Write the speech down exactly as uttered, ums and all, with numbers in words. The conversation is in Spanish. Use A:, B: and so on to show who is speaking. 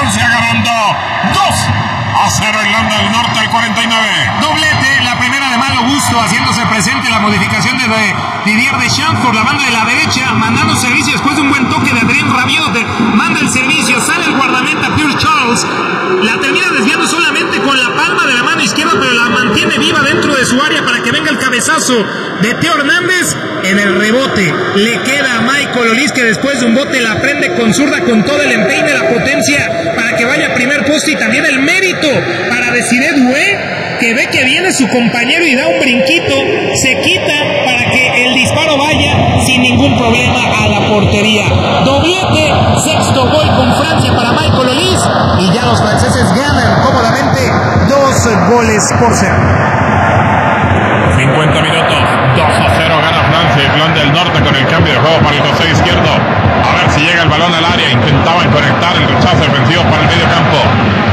A: Francia ganando dos a cero Irlanda del Norte al cuarenta y nueve.
B: Doblete, la primera de Malo Gusto, haciéndose presente la modificación de Didier Deschamps por la banda de la derecha, mandando servicio después de un buen toque de Adrien Rabiot. Manda el servicio, sale el guardameta Pierre Charles, la termina desviando solamente con la palma de la mano izquierda, pero la mantiene viva dentro de su área para que venga el cabezazo de Theo Hernández. En el rebote le queda a Michael Olise, que después de un bote la prende con zurda, con todo el empeine, la potencia para que vaya a primer poste, y también el mérito para Desiré Doué, que ve que viene su compañero y da un brinquito, se quita para que el disparo vaya sin ningún problema a la portería. Doblete, sexto gol con Francia para Michael Olise, y ya los franceses ganan cómodamente dos goles por cero.
A: cincuenta minutos, dos a cero gana Francia. Irlanda del Norte con el cambio de juego para el costado izquierdo. A ver si llega el balón al área. Intentaban conectar el rechazo defensivo para el medio campo.